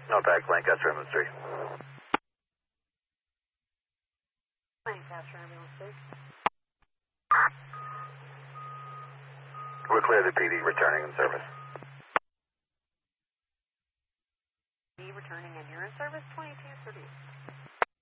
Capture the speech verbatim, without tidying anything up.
No back, Lancaster Ambulance three. Lancaster Ambulance three. We're clear the P D returning in service. P D returning and you're in service, twenty-two thirty.